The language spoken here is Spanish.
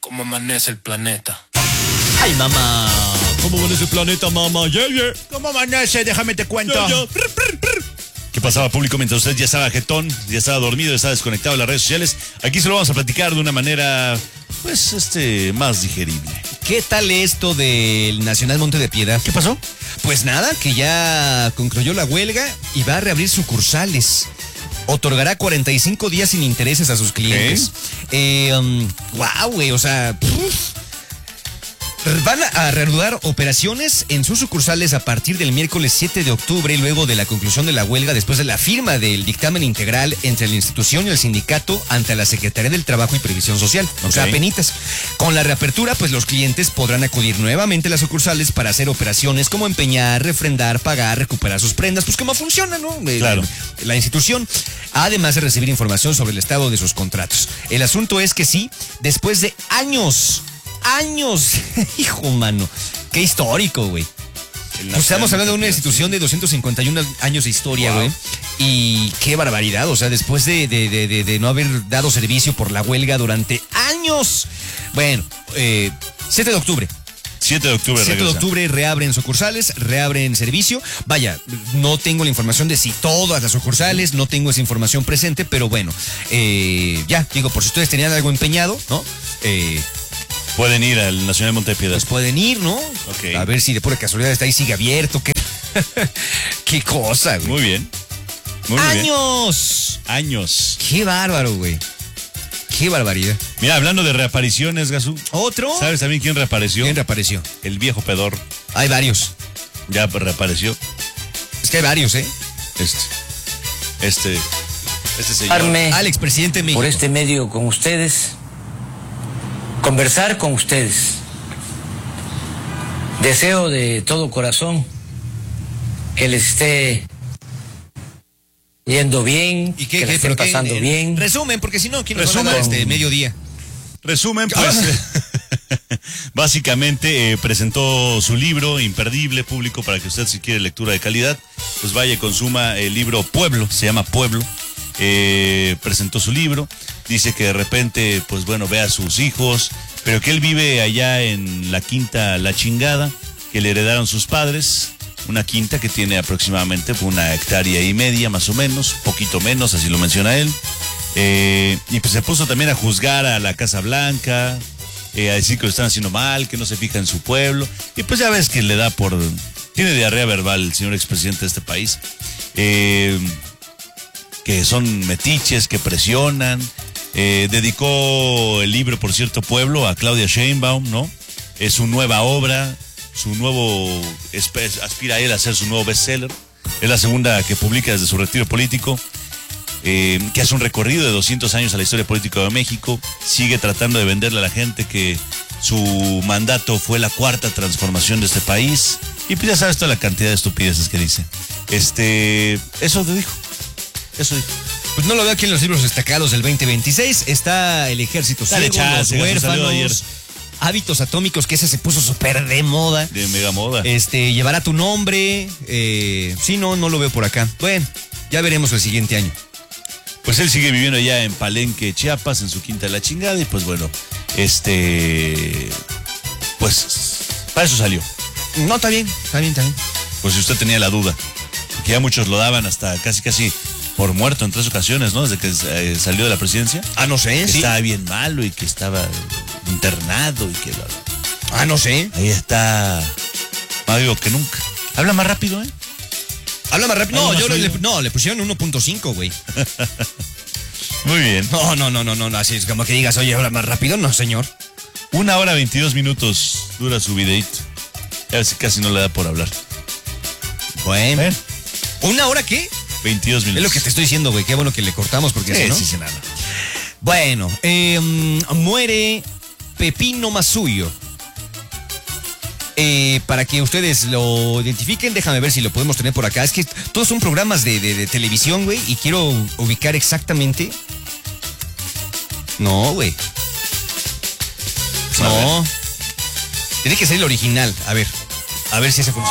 ¿Cómo amanece el planeta? Ay, mamá. ¿Cómo amanece el planeta, mamá? Yeah, yeah. ¿Cómo amanece? Déjame te cuento. Yeah, yeah. ¿Qué pasaba, público, mientras usted ya estaba jetón, ya estaba dormido, ya estaba desconectado de las redes sociales? Aquí se lo vamos a platicar de una manera, pues, más digerible. ¿Qué tal esto del Nacional Monte de Piedad? ¿Qué pasó? Pues nada, que ya concluyó la huelga y va a reabrir sucursales. Otorgará 45 días sin intereses a sus clientes. Guau, güey, o sea... Van a reanudar operaciones en sus sucursales a partir del miércoles 7 de octubre, luego de la conclusión de la huelga, después de la firma del dictamen integral entre la institución y el sindicato ante la Secretaría del Trabajo y Previsión Social. O sea, apenitas. Con la reapertura, pues los clientes podrán acudir nuevamente a las sucursales para hacer operaciones como empeñar, refrendar, pagar, recuperar sus prendas, pues como funciona, ¿no? Claro. La institución, además de recibir información sobre el estado de sus contratos. El asunto es que sí, después de años, hijo mano, qué histórico, güey. Pues estamos hablando de una institución de 251 años de historia, güey. Y qué barbaridad, o sea, después de no haber dado servicio por la huelga durante años. Bueno, 7 de octubre. 7 de octubre 7 de octubre reabren sucursales, reabren servicio. Vaya, no tengo la información de si todas las sucursales, no tengo esa información presente, pero bueno, ya, digo, por si ustedes tenían algo empeñado, ¿no? Pueden ir al Nacional Monte de Piedad. Pues pueden ir, ¿no? Ok. A ver si de pura casualidad está ahí, sigue abierto. Qué cosa, güey. Muy bien. Muy ¡Años! bien. Años. Qué bárbaro, güey. Qué barbaridad. Mira, hablando de reapariciones, Gazú. ¿Otro? ¿Sabes también quién reapareció? ¿Quién reapareció? El viejo pedor. Hay varios. Ya reapareció. Es que hay varios, ¿eh? Este señor. Alex, presidente de México. Por este medio con ustedes, conversar con ustedes. Deseo de todo corazón que les esté yendo bien, ¿Y que les esté pasando bien. Resumen, porque si no, ¿quién nos va a dar mediodía? Resumen, pues, básicamente presentó su libro, imperdible, público, para que usted, si quiere lectura de calidad, pues vaya y consuma el libro Pueblo, se llama Pueblo. Presentó su libro, dice que de repente, pues bueno, ve a sus hijos, pero que él vive allá en la quinta La Chingada, que le heredaron sus padres, una quinta que tiene aproximadamente 1,5 hectáreas, más o menos, poquito menos, así lo menciona él. Y pues se puso también a juzgar a la Casa Blanca, a decir que lo están haciendo mal, que no se fija en su pueblo, y pues ya ves que le da tiene diarrea verbal el señor expresidente de este país, que son metiches, que presionan. Dedicó el libro, por cierto, Pueblo, a Claudia Sheinbaum, ¿no? Es su nueva obra, aspira él a hacer su nuevo bestseller. Es la segunda que publica desde su retiro político, que hace un recorrido de 200 años a la historia política de México. Sigue tratando de venderle a la gente que su mandato fue la cuarta transformación de este país. Y pues ya sabes toda la cantidad de estupideces que dice. Eso dijo. Pues no lo veo aquí en los libros destacados del 2026. Está El Ejército Ciego, Los Huérfanos, Hábitos Atómicos, que ese se puso súper de moda. De mega moda. Llevará tu nombre. Sí, no lo veo por acá. Bueno, ya veremos el siguiente año. Pues él sigue viviendo allá en Palenque, Chiapas, en su quinta La Chingada. Y pues bueno, pues para eso salió. No, está bien. Pues si usted tenía la duda, que ya muchos lo daban hasta casi por muerto en 3 ocasiones, ¿no? Desde que salió de la presidencia. No sé, que sí. Estaba bien malo y que estaba internado y que... No sé. Ahí está... Más vivo que nunca. Habla más rápido, ¿eh? Habla más rápido. No, le pusieron 1.5, güey. Muy bien. No, así es como que digas, oye, habla más rápido, no, señor. 1 hora 22 minutos dura su videíto. A ver si casi no le da por hablar. Bueno. ¿1 hora qué? 22 minutos. Es lo que te estoy diciendo, güey. Qué bueno que le cortamos porque si no... Sí, nada. Bueno, muere Pepino Masuyo. Para que ustedes lo identifiquen, déjame ver si lo podemos tener por acá. Es que todos son programas de televisión, güey, y quiero ubicar exactamente. No, güey. No. Tiene que ser el original. A ver si ese funciona.